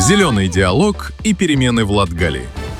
Зеленый диалог и перемены в Латгалии.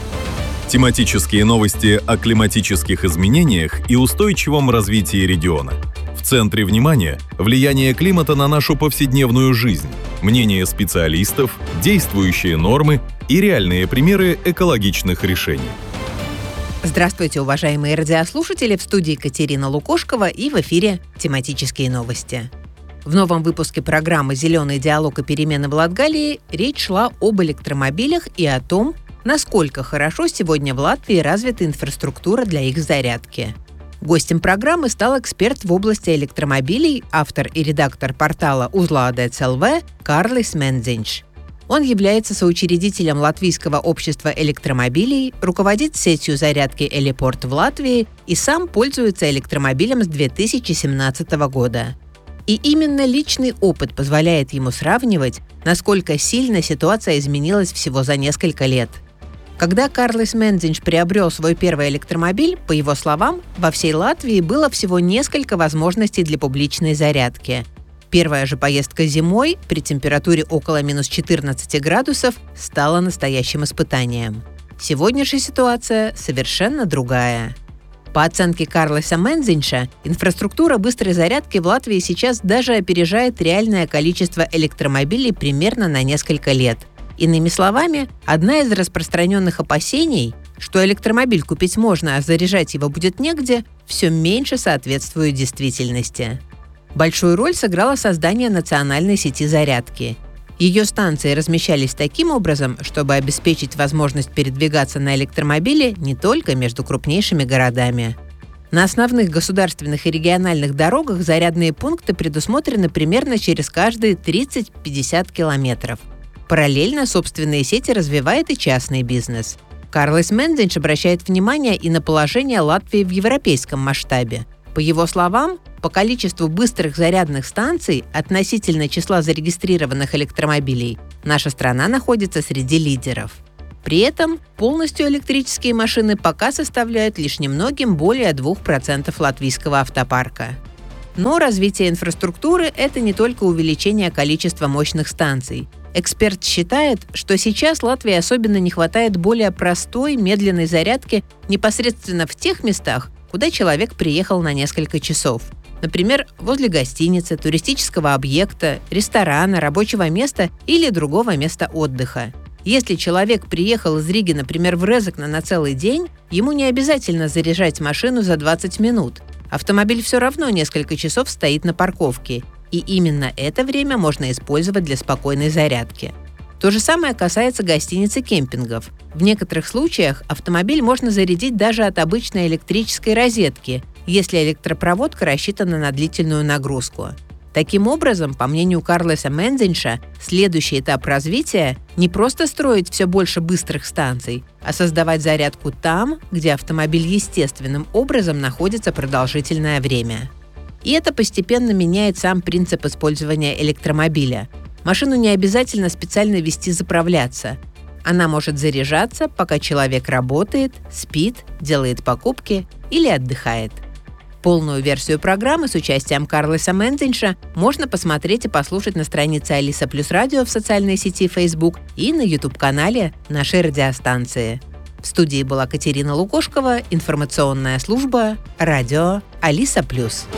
Тематические новости о климатических изменениях и устойчивом развитии региона. В центре внимания – влияние климата на нашу повседневную жизнь, мнения специалистов, действующие нормы и реальные примеры экологичных решений. Здравствуйте, уважаемые радиослушатели! В студии Катерина Лукошкова и в эфире тематические новости. В новом выпуске программы «Зеленый диалог и перемены в Латгалии» речь шла об электромобилях и о том, насколько хорошо сегодня в Латвии развита инфраструктура для их зарядки. Гостем программы стал эксперт в области электромобилей, автор и редактор портала Uzlādēts.lv Kārlis Menziņš. Он является соучредителем Латвийского общества электромобилей, руководит сетью зарядки «Элипорт» в Латвии и сам пользуется электромобилем с 2017 года. И именно личный опыт позволяет ему сравнивать, насколько сильно ситуация изменилась всего за несколько лет. Когда Kārlis Menziņš приобрел свой первый электромобиль, по его словам, во всей Латвии было всего несколько возможностей для публичной зарядки. Первая же поездка зимой при температуре около минус 14 градусов стала настоящим испытанием. Сегодня же ситуация совершенно другая. По оценке Kārlisa Menziņša, инфраструктура быстрой зарядки в Латвии сейчас даже опережает реальное количество электромобилей примерно на несколько лет. Иными словами, одна из распространенных опасений, что электромобиль купить можно, а заряжать его будет негде, все меньше соответствует действительности. Большую роль сыграло создание национальной сети зарядки. Ее станции размещались таким образом, чтобы обеспечить возможность передвигаться на электромобиле не только между крупнейшими городами. На основных государственных и региональных дорогах зарядные пункты предусмотрены примерно через каждые 30-50 километров. Параллельно собственные сети развивает и частный бизнес. Kārlis Menziņš обращает внимание и на положение Латвии в европейском масштабе. По его словам, по количеству быстрых зарядных станций относительно числа зарегистрированных электромобилей наша страна находится среди лидеров. При этом полностью электрические машины пока составляют лишь немногим более 2% латвийского автопарка. Но развитие инфраструктуры – это не только увеличение количества мощных станций. Эксперт считает, что сейчас Латвии особенно не хватает более простой, медленной зарядки непосредственно в тех местах, куда человек приехал на несколько часов. Например, возле гостиницы, туристического объекта, ресторана, рабочего места или другого места отдыха. Если человек приехал из Риги, например, в Резекне на целый день, ему не обязательно заряжать машину за 20 минут. Автомобиль все равно несколько часов стоит на парковке, и именно это время можно использовать для спокойной зарядки. То же самое касается гостиниц и кемпингов. В некоторых случаях автомобиль можно зарядить даже от обычной электрической розетки, если электропроводка рассчитана на длительную нагрузку. Таким образом, по мнению Kārlisa Menziņša, следующий этап развития – не просто строить все больше быстрых станций, а создавать зарядку там, где автомобиль естественным образом находится продолжительное время. И это постепенно меняет сам принцип использования электромобиля. Машину не обязательно специально везти заправляться. Она может заряжаться, пока человек работает, спит, делает покупки или отдыхает. Полную версию программы с участием Kārlisa Menziņša можно посмотреть и послушать на странице Алиса Плюс Радио в социальной сети Facebook и на YouTube-канале нашей радиостанции. В студии была Катерина Лукошкова, информационная служба «Радио Алиса Плюс».